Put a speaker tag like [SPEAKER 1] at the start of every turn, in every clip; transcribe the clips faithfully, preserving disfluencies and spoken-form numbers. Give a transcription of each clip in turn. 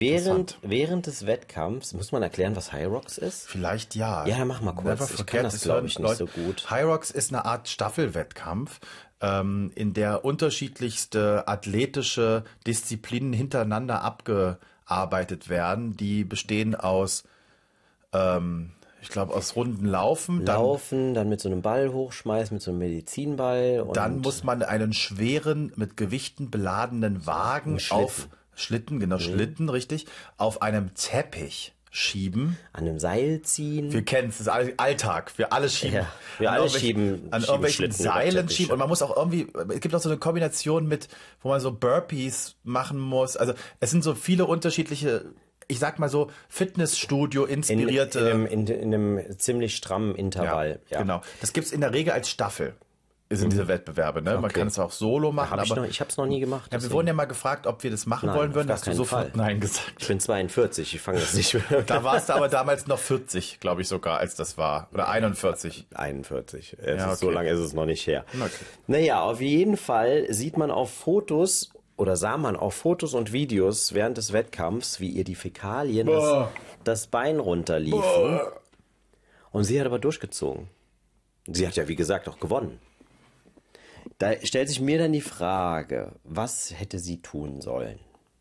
[SPEAKER 1] Während, während des Wettkampfs, muss man erklären, was Hyrox ist?
[SPEAKER 2] Vielleicht ja.
[SPEAKER 1] Ja, mach mal kurz. Ich kann das, glaube ich, nicht so gut.
[SPEAKER 2] Hyrox ist eine Art Staffelwettkampf, ähm, in der unterschiedlichste athletische Disziplinen hintereinander abgearbeitet werden. Die bestehen aus, ähm, ich glaube, aus Runden Laufen.
[SPEAKER 1] Laufen, dann, dann mit so einem Ball hochschmeißen, mit so einem Medizinball. Und
[SPEAKER 2] dann muss man einen schweren, mit Gewichten beladenen Wagen auf... Schlitten, genau, mhm. Schlitten, richtig, auf einem Teppich schieben.
[SPEAKER 1] An einem Seil ziehen.
[SPEAKER 2] Wir kennen es, das ist Alltag, wir alle schieben. Ja,
[SPEAKER 1] wir alle schieben.
[SPEAKER 2] An irgendwelchen Seilen schieben. Und man muss auch irgendwie, es gibt auch so eine Kombination mit, wo man so Burpees machen muss. Also es sind so viele unterschiedliche, ich sag mal so, Fitnessstudio-inspirierte.
[SPEAKER 1] In, in, in, in einem ziemlich strammen Intervall.
[SPEAKER 2] Ja, ja. Genau. Das gibt's in der Regel als Staffel. Sind diese Wettbewerbe, ne? Okay. Man kann es auch solo machen.
[SPEAKER 1] Hab ich
[SPEAKER 2] aber
[SPEAKER 1] noch, ich habe es noch nie gemacht.
[SPEAKER 2] Ja, wir wurden ja mal gefragt, ob wir das machen
[SPEAKER 1] nein,
[SPEAKER 2] wollen würden. Hast du sofort
[SPEAKER 1] Fall.
[SPEAKER 2] Nein gesagt.
[SPEAKER 1] Ich bin zweiundvierzig, ich fange das nicht mehr.
[SPEAKER 2] Da warst du aber damals noch vierzig, glaube ich sogar, als das war. Oder einundvierzig.
[SPEAKER 1] einundvierzig. Es
[SPEAKER 2] ja, okay.
[SPEAKER 1] ist, so lange ist es noch nicht her.
[SPEAKER 2] Okay.
[SPEAKER 1] Naja, auf jeden Fall sieht man auf Fotos oder sah man auf Fotos und Videos während des Wettkampfs, wie ihr die Fäkalien das, das Bein runterliefen. Boah. Und sie hat aber durchgezogen. Sie hat ja, wie gesagt, auch gewonnen. Da stellt sich mir dann die Frage, was hätte sie tun sollen?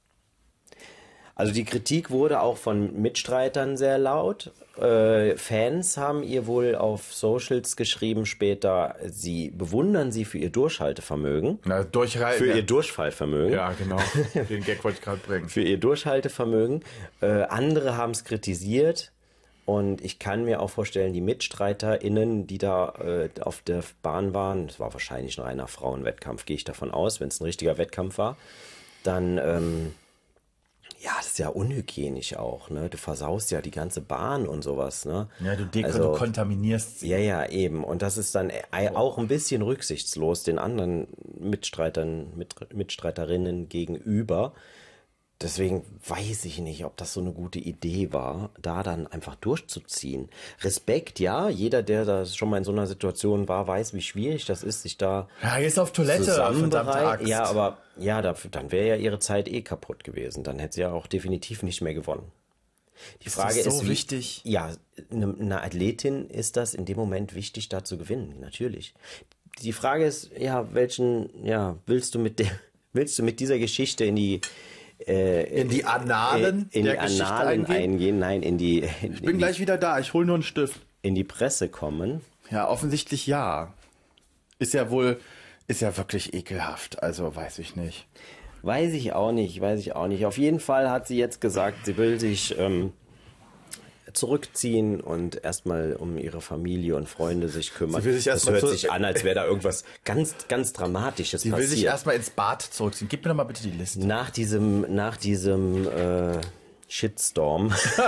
[SPEAKER 1] Also die Kritik wurde auch von Mitstreitern sehr laut. Äh, Fans haben ihr wohl auf Socials geschrieben später, sie bewundern sie für ihr Durchhaltevermögen.
[SPEAKER 2] Na, durchhalten.
[SPEAKER 1] Für ihr Durchfallvermögen.
[SPEAKER 2] Ja, genau. Den Gag wollte ich gerade bringen.
[SPEAKER 1] Für ihr Durchhaltevermögen. Äh, andere haben es kritisiert. Und ich kann mir auch vorstellen, die MitstreiterInnen, die da äh, auf der Bahn waren, das war wahrscheinlich ein reiner Frauenwettkampf, gehe ich davon aus, wenn es ein richtiger Wettkampf war, dann, ähm, ja, das ist ja unhygienisch auch, ne? Du versaust ja die ganze Bahn und sowas, ne?
[SPEAKER 2] Ja, du, dek- also, du kontaminierst sie.
[SPEAKER 1] Ja, ja, eben. Und das ist dann auch ein bisschen rücksichtslos den anderen Mitstreitern, Mit- Mitstreiterinnen gegenüber. Deswegen weiß ich nicht, ob das so eine gute Idee war, da dann einfach durchzuziehen. Respekt, ja, jeder, der da schon mal in so einer Situation war, weiß, wie schwierig das ist, sich da
[SPEAKER 2] ja, jetzt auf Toilette,
[SPEAKER 1] zusammenbereit. Ja, aber ja, dafür, dann wäre ja ihre Zeit eh kaputt gewesen. Dann hätte sie ja auch definitiv nicht mehr gewonnen. Die
[SPEAKER 2] ist
[SPEAKER 1] Frage
[SPEAKER 2] das so
[SPEAKER 1] ist, wie,
[SPEAKER 2] wichtig?
[SPEAKER 1] Ja, eine, eine Athletin ist das in dem Moment wichtig, da zu gewinnen, natürlich. Die Frage ist, ja, welchen, ja, willst du mit dem, willst du mit dieser Geschichte in die Äh,
[SPEAKER 2] in die Annalen
[SPEAKER 1] in
[SPEAKER 2] der
[SPEAKER 1] die
[SPEAKER 2] Geschichte
[SPEAKER 1] Annalen
[SPEAKER 2] eingehen?
[SPEAKER 1] eingehen, nein, in die in,
[SPEAKER 2] ich bin
[SPEAKER 1] in
[SPEAKER 2] gleich
[SPEAKER 1] die,
[SPEAKER 2] wieder da, ich hole nur einen Stift.
[SPEAKER 1] In die Presse kommen?
[SPEAKER 2] Ja, offensichtlich ja. Ist ja wohl, ist ja wirklich ekelhaft, also weiß ich nicht.
[SPEAKER 1] Weiß ich auch nicht, weiß ich auch nicht. Auf jeden Fall hat sie jetzt gesagt, sie will sich ähm, zurückziehen und erstmal um ihre Familie und Freunde sich kümmern.
[SPEAKER 2] Sie will sich
[SPEAKER 1] das hört
[SPEAKER 2] zu-
[SPEAKER 1] sich an, als wäre da irgendwas ganz, ganz Dramatisches
[SPEAKER 2] Sie will
[SPEAKER 1] passiert.
[SPEAKER 2] sich erstmal ins Bad zurückziehen. Gib mir doch mal bitte die Liste.
[SPEAKER 1] Nach diesem, nach diesem äh, Shitstorm.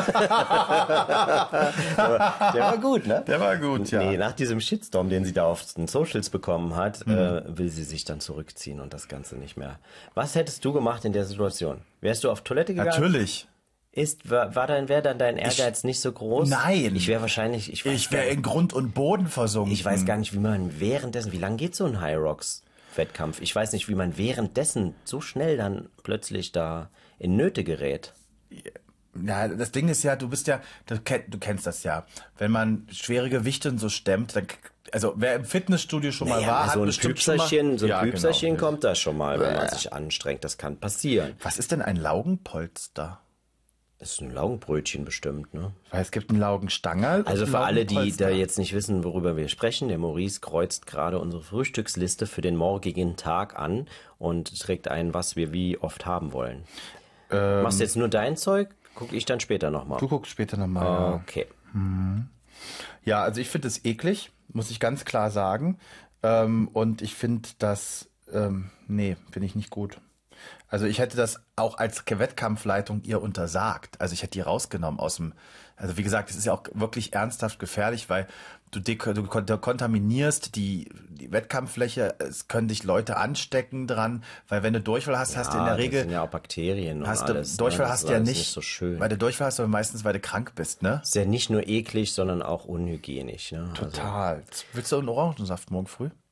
[SPEAKER 1] der war gut, ne?
[SPEAKER 2] Der war gut, ja.
[SPEAKER 1] Nee, nach diesem Shitstorm, den sie da auf den Socials bekommen hat,
[SPEAKER 2] Mhm.
[SPEAKER 1] äh, will sie sich dann zurückziehen und das Ganze nicht mehr. Was hättest du gemacht in der Situation? Wärst du auf Toilette gegangen?
[SPEAKER 2] Natürlich.
[SPEAKER 1] Ist, war, war dein, wäre dann dein Ehrgeiz ich, nicht so groß?
[SPEAKER 2] Nein.
[SPEAKER 1] Ich wäre wahrscheinlich, ich weiß
[SPEAKER 2] Ich wäre
[SPEAKER 1] gar-
[SPEAKER 2] in Grund und Boden versunken.
[SPEAKER 1] ich weiß gar nicht, wie man währenddessen, wie lange geht so ein High Rocks Wettkampf? Ich weiß nicht, wie man währenddessen so schnell dann plötzlich da in Nöte gerät.
[SPEAKER 2] Ja, das Ding ist ja, du bist ja, du, kenn, du kennst das ja. Wenn man schwere Gewichte und so stemmt, dann, also wer im Fitnessstudio schon mal
[SPEAKER 1] Naja,
[SPEAKER 2] war,
[SPEAKER 1] so
[SPEAKER 2] hat
[SPEAKER 1] ein
[SPEAKER 2] bestimmt schon
[SPEAKER 1] Püpserchen,
[SPEAKER 2] mal,
[SPEAKER 1] so ein
[SPEAKER 2] ja,
[SPEAKER 1] Püpserchen
[SPEAKER 2] genau.
[SPEAKER 1] kommt da schon mal, wenn man
[SPEAKER 2] Bäh.
[SPEAKER 1] sich anstrengt. Das kann passieren.
[SPEAKER 2] Was ist denn ein Laugenpolster?
[SPEAKER 1] Das ist ein Laugenbrötchen bestimmt, ne?
[SPEAKER 2] Weil es gibt einen Laugenstangerl.
[SPEAKER 1] Also
[SPEAKER 2] und
[SPEAKER 1] für
[SPEAKER 2] einen
[SPEAKER 1] alle, die
[SPEAKER 2] Laugenpolster.
[SPEAKER 1] da jetzt nicht wissen, worüber wir sprechen, der Maurice kreuzt gerade unsere Frühstücksliste für den morgigen Tag an und trägt ein, was wir wie oft haben wollen.
[SPEAKER 2] Ähm,
[SPEAKER 1] Machst du jetzt nur dein Zeug? Guck ich dann später nochmal.
[SPEAKER 2] Du guckst später nochmal.
[SPEAKER 1] Okay.
[SPEAKER 2] Ja, also ich finde es eklig, muss ich ganz klar sagen. Ähm, und ich finde das, ähm, nee, finde ich nicht gut. Also ich hätte das auch als Wettkampfleitung ihr untersagt. Also ich hätte die rausgenommen aus dem, also wie gesagt, es ist ja auch wirklich ernsthaft gefährlich, weil du, dek- du kon- du kontaminierst die, die Wettkampffläche, es können dich Leute anstecken dran, weil wenn du Durchfall hast, hast du in der
[SPEAKER 1] das
[SPEAKER 2] Regel,
[SPEAKER 1] sind ja auch Bakterien und
[SPEAKER 2] hast du,
[SPEAKER 1] alles.
[SPEAKER 2] Durchfall
[SPEAKER 1] ne?
[SPEAKER 2] hast
[SPEAKER 1] Das
[SPEAKER 2] du ja
[SPEAKER 1] ist
[SPEAKER 2] nicht,
[SPEAKER 1] nicht so schön.
[SPEAKER 2] weil du Durchfall hast du meistens, weil du krank bist, ne?
[SPEAKER 1] Ist ja nicht nur eklig, sondern auch unhygienisch. Ne? Also,
[SPEAKER 2] Total. Willst du einen Orangensaft morgen früh?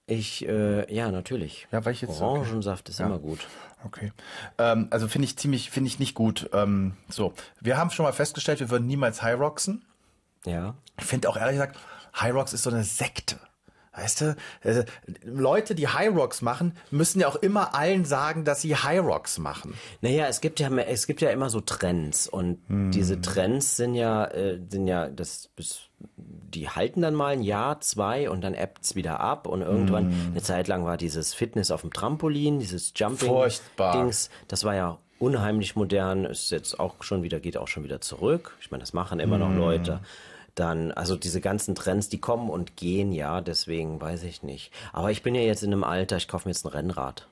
[SPEAKER 1] Ich, äh, ja, natürlich.
[SPEAKER 2] Ja, weil ich jetzt
[SPEAKER 1] Orangensaft okay. ist
[SPEAKER 2] ja.
[SPEAKER 1] immer gut.
[SPEAKER 2] Okay. Ähm, also finde ich ziemlich, finde ich nicht gut. Ähm, so, wir haben schon mal festgestellt, wir würden niemals High Rocksen.
[SPEAKER 1] Ja.
[SPEAKER 2] Ich finde auch ehrlich gesagt, High Rocks ist so eine Sekte. Weißt du, also, Leute, die High Rocks machen, müssen ja auch immer allen sagen, dass sie High Rocks machen.
[SPEAKER 1] Naja, es gibt ja, es gibt ja immer so Trends und hm. diese Trends sind ja, äh, sind ja, das, das, die halten dann mal ein Jahr, zwei und dann ebbt's wieder ab und irgendwann hm. eine Zeit lang war dieses Fitness auf dem Trampolin, dieses Jumping-Dings, das war ja unheimlich modern, ist jetzt auch schon wieder, geht auch schon wieder zurück. Ich meine, das machen immer hm. noch Leute. Dann, also diese ganzen Trends, die kommen und gehen, ja, deswegen weiß ich nicht. Aber ich bin ja jetzt in einem Alter, ich kaufe mir jetzt ein Rennrad.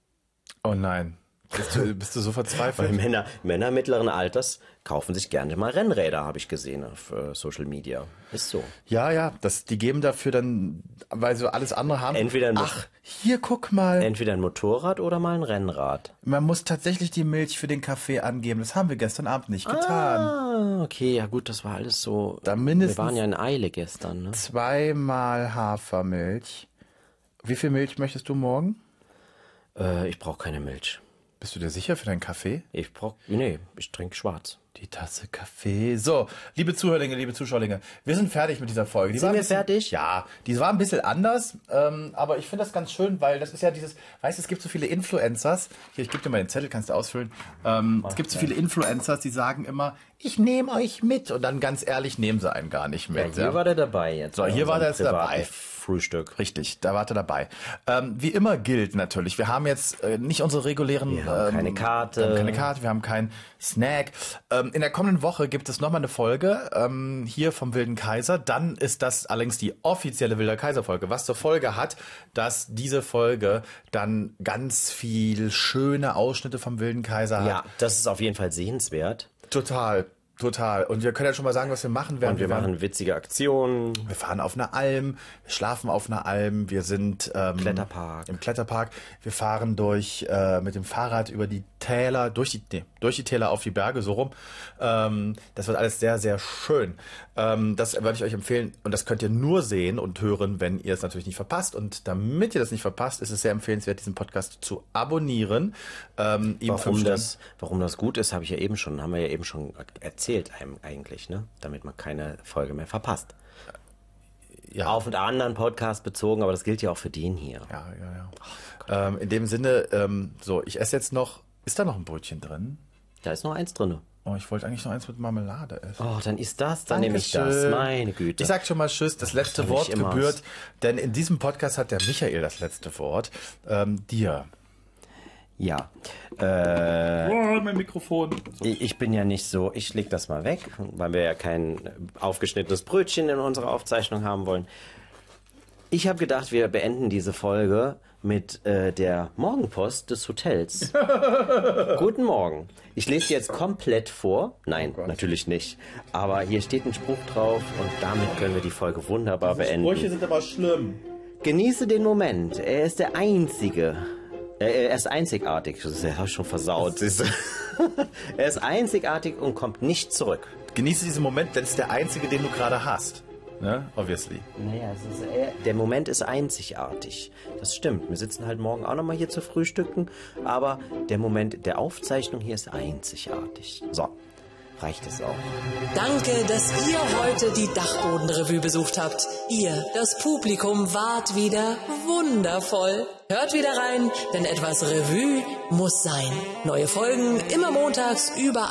[SPEAKER 2] Oh nein. Bist du, bist du so verzweifelt?
[SPEAKER 1] Weil Männer, Männer mittleren Alters kaufen sich gerne mal Rennräder, habe ich gesehen auf äh, Social Media. Ist so.
[SPEAKER 2] Ja, ja, das, die geben dafür dann, weil sie alles andere haben.
[SPEAKER 1] Entweder ein
[SPEAKER 2] Ach, hier guck mal.
[SPEAKER 1] Entweder ein Motorrad oder mal ein Rennrad.
[SPEAKER 2] Man muss tatsächlich die Milch für den Kaffee angeben. Das haben wir gestern Abend nicht getan.
[SPEAKER 1] Ah, okay, ja gut, das war alles so.
[SPEAKER 2] Da mindestens
[SPEAKER 1] wir waren ja in Eile gestern, ne?
[SPEAKER 2] Zweimal Hafermilch. Wie viel Milch möchtest du morgen?
[SPEAKER 1] Äh, ich brauche keine Milch.
[SPEAKER 2] Bist du dir sicher für deinen Kaffee?
[SPEAKER 1] Ich brauch, nee, ich trinke schwarz.
[SPEAKER 2] Die Tasse Kaffee. So, liebe Zuhörlinge, liebe Zuschauerlinge, wir sind fertig mit dieser Folge. Die
[SPEAKER 1] sind wir
[SPEAKER 2] bisschen,
[SPEAKER 1] fertig?
[SPEAKER 2] Ja, die war ein bisschen anders, ähm, aber ich finde das ganz schön, weil das ist ja dieses, weißt du, es gibt so viele Influencers, hier, ich gebe dir mal den Zettel, kannst du ausfüllen, ähm, es gibt so viele Influencers, die sagen immer, ich nehme euch mit und dann ganz ehrlich nehmen sie einen gar nicht mit.
[SPEAKER 1] Ja, hier
[SPEAKER 2] ja.
[SPEAKER 1] war der dabei jetzt.
[SPEAKER 2] So, hier war der jetzt dabei.
[SPEAKER 1] Frühstück.
[SPEAKER 2] Richtig, da war er dabei. Ähm, wie immer gilt natürlich, wir haben jetzt äh, nicht unsere regulären...
[SPEAKER 1] Wir haben
[SPEAKER 2] ähm,
[SPEAKER 1] keine Karte.
[SPEAKER 2] Wir haben keine Karte, wir haben keinen Snack. Ähm, in der kommenden Woche gibt es nochmal eine Folge ähm, hier vom Wilden Kaiser. Dann ist das allerdings die offizielle Wilder Kaiser-Folge, was zur Folge hat, dass diese Folge dann ganz viel schöne Ausschnitte vom Wilden Kaiser hat.
[SPEAKER 1] Ja, das ist auf jeden Fall sehenswert.
[SPEAKER 2] Total. Total. Und wir können ja schon mal sagen, was wir machen werden.
[SPEAKER 1] Und wir, wir machen witzige Aktionen.
[SPEAKER 2] Wir fahren auf einer Alm, wir schlafen auf einer Alm, wir sind ähm,
[SPEAKER 1] Kletterpark.
[SPEAKER 2] im Kletterpark. Wir fahren durch äh, mit dem Fahrrad über die Täler, durch die nee, durch die Täler auf die Berge, so rum. Ähm, das wird alles sehr, sehr schön. Ähm, das würde ich euch empfehlen. Und das könnt ihr nur sehen und hören, wenn ihr es natürlich nicht verpasst. Und damit ihr das nicht verpasst, ist es sehr empfehlenswert, diesen Podcast zu abonnieren. Ähm,
[SPEAKER 1] warum, das, warum das gut ist, habe ich ja eben schon, haben wir ja eben schon erzählt. Einem eigentlich, ne? Damit man keine Folge mehr verpasst. Ja. Auf einen anderen Podcast bezogen, aber das gilt ja auch für den hier.
[SPEAKER 2] Ja, ja, ja. Oh, ähm, in dem Sinne, ähm, so, ich esse jetzt noch, ist da noch ein Brötchen drin?
[SPEAKER 1] Da ist noch eins drin.
[SPEAKER 2] Oh, ich wollte eigentlich noch eins mit Marmelade essen.
[SPEAKER 1] Oh, dann ist das, dann nehme ich das. Meine Güte.
[SPEAKER 2] Ich sag schon mal Tschüss, das letzte
[SPEAKER 1] Ach,
[SPEAKER 2] Wort gebührt, denn in diesem Podcast hat der Michael das letzte Wort. Ähm, dir.
[SPEAKER 1] Ja. Äh,
[SPEAKER 2] oh, mein Mikrofon.
[SPEAKER 1] So. Ich, ich bin ja nicht so, ich leg das mal weg, weil wir ja kein aufgeschnittenes Brötchen in unserer Aufzeichnung haben wollen. Ich habe gedacht, wir beenden diese Folge mit äh, der Morgenpost des Hotels. Guten Morgen. Ich lese jetzt komplett vor. Nein, oh natürlich nicht. Aber hier steht ein Spruch drauf und damit können wir die Folge wunderbar
[SPEAKER 2] Diese
[SPEAKER 1] beenden.
[SPEAKER 2] Sprüche sind aber schlimm.
[SPEAKER 1] Genieße den Moment. Er ist der Einzige. Er ist einzigartig. Das habe ich schon versaut. Er ist einzigartig und kommt nicht zurück.
[SPEAKER 2] Genieße diesen Moment, denn es ist der einzige, den du gerade hast. Ne? Obviously.
[SPEAKER 1] Naja, es ist, äh, der Moment ist einzigartig. Das stimmt. Wir sitzen halt morgen auch nochmal hier zu frühstücken. Aber der Moment der Aufzeichnung hier ist einzigartig. So. Reicht es auch.
[SPEAKER 3] Danke, dass ihr heute die Dachbodenrevue besucht habt. Ihr, das Publikum, wart wieder wundervoll. Hört wieder rein, denn etwas Revue muss sein. Neue Folgen immer montags überall.